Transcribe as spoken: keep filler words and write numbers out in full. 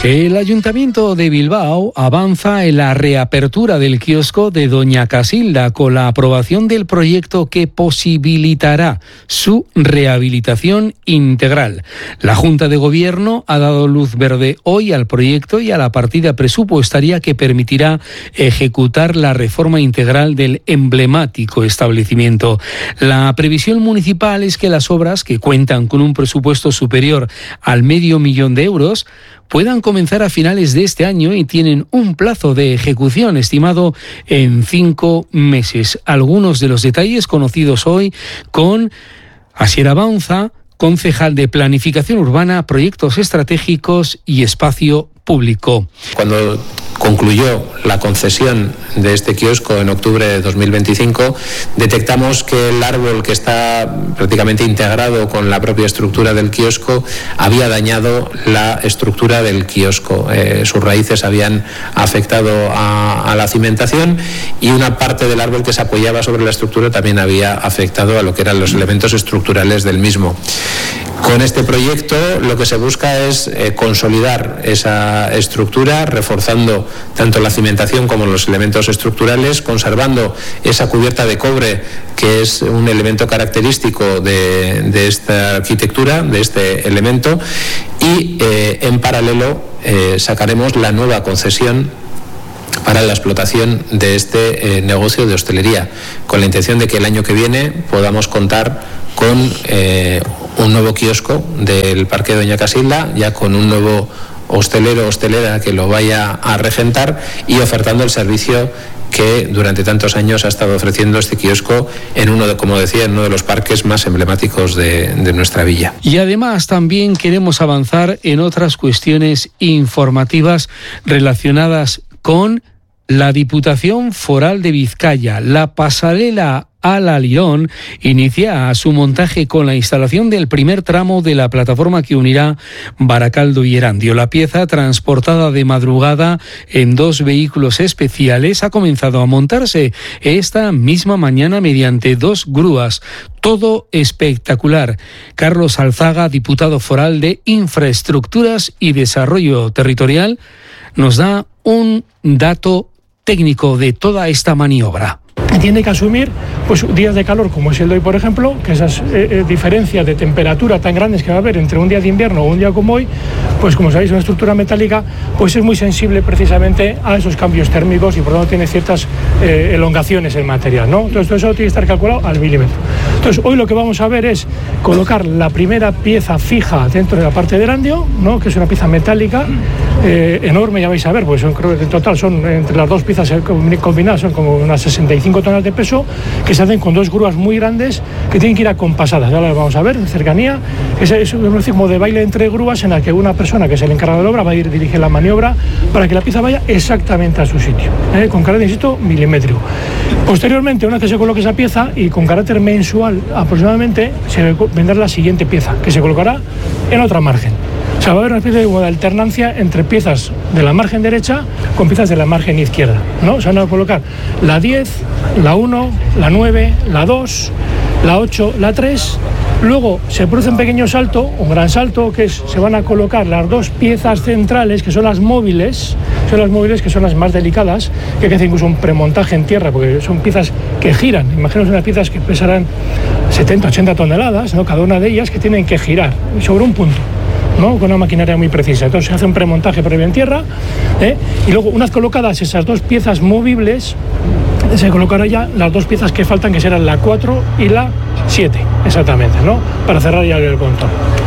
El Ayuntamiento de Bilbao avanza en la reapertura del kiosco de Doña Casilda con la aprobación del proyecto que posibilitará su rehabilitación integral. La Junta de Gobierno ha dado luz verde hoy al proyecto y a la partida presupuestaria que permitirá ejecutar la reforma integral del emblemático establecimiento. La previsión municipal es que las obras, que cuentan con un presupuesto superior al medio millón de euros, puedan comenzar a finales de este año y tienen un plazo de ejecución estimado en cinco meses. Algunos de los detalles conocidos hoy con Asier Abaunza, concejal de Planificación Urbana, Proyectos Estratégicos y Espacio Público. Cuando concluyó la concesión de este kiosco en octubre de dos mil veinticinco, detectamos que el árbol, que está prácticamente integrado con la propia estructura del kiosco, había dañado la estructura del kiosco. Eh, sus raíces habían afectado a, a la cimentación y una parte del árbol que se apoyaba sobre la estructura también había afectado a lo que eran los elementos estructurales del mismo. Con este proyecto lo que se busca es eh, consolidar esa estructura, reforzando tanto la cimentación como los elementos estructurales, conservando esa cubierta de cobre, que es un elemento característico de, de esta arquitectura, de este elemento, y eh, en paralelo eh, sacaremos la nueva concesión para la explotación de este eh, negocio de hostelería, con la intención de que el año que viene podamos contar con eh, un nuevo kiosco del Parque Doña Casilda, ya con un nuevo hostelero o hostelera que lo vaya a regentar y ofertando el servicio que durante tantos años ha estado ofreciendo este kiosco en uno de, como decía, en uno de los parques más emblemáticos de, de nuestra villa. Y además también queremos avanzar en otras cuestiones informativas relacionadas con la Diputación Foral de Vizcaya. La pasarela Ala Lyon inicia su montaje con la instalación del primer tramo de la plataforma que unirá Baracaldo y Erandio. La pieza, transportada de madrugada en dos vehículos especiales, ha comenzado a montarse esta misma mañana mediante dos grúas. Todo espectacular. Carlos Alzaga, diputado foral de Infraestructuras y Desarrollo Territorial, nos da un dato técnico de toda esta maniobra. Tiene que asumir pues días de calor como es el de hoy, por ejemplo, que esas eh, eh, diferencias de temperatura tan grandes que va a haber entre un día de invierno o un día como hoy, pues como sabéis, una estructura metálica pues es muy sensible precisamente a esos cambios térmicos y por lo tanto tiene ciertas eh, elongaciones en material, ¿no? Entonces todo eso tiene que estar calculado al milímetro. Entonces hoy lo que vamos a ver es colocar la primera pieza fija dentro de la parte de Erandio, ¿no? Que es una pieza metálica eh, enorme, ya vais a ver, pues son, creo que en total son entre las dos piezas combinadas son como unas sesenta y cinco toneladas de peso, que se hacen con dos grúas muy grandes que tienen que ir acompasadas. Ahora las vamos a ver en cercanía. Es, es una especie como de baile entre grúas en la que una persona que es el encargado de la obra va a ir a dirigir la maniobra para que la pieza vaya exactamente a su sitio, ¿eh? Con carácter, insisto, milimétrico. Posteriormente, una vez que se coloque esa pieza y con carácter mensual aproximadamente, se vendrá la siguiente pieza que se colocará en otra margen. O sea, va a haber una especie de, de alternancia entre piezas de la margen derecha con piezas de la margen izquierda, ¿no? O sea, van a colocar la diez, la uno, la nueve, la dos, la ocho, la tres. Luego se produce un pequeño salto, un gran salto, que es, se van a colocar las dos piezas centrales, que son las móviles, son las móviles que son las más delicadas, que hay que hacer incluso un premontaje en tierra, porque son piezas que giran. Imaginaos unas piezas que pesarán setenta, ochenta toneladas, ¿no? Cada una de ellas que tienen que girar sobre un punto, ¿no? Con una maquinaria muy precisa. Entonces se hace un premontaje previo en tierra, ¿eh? Y luego, unas colocadas esas dos piezas movibles, se colocarán ya las dos piezas que faltan, que serán la cuatro y la siete, exactamente, ¿no? Para cerrar ya el contorno.